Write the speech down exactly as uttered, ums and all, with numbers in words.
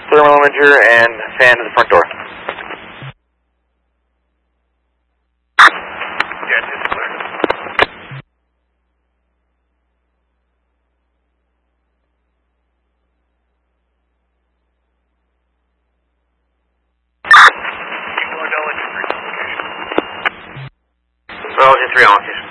Thermal imager and fan to the front door. Yeah, it's clear. Well, just three on location.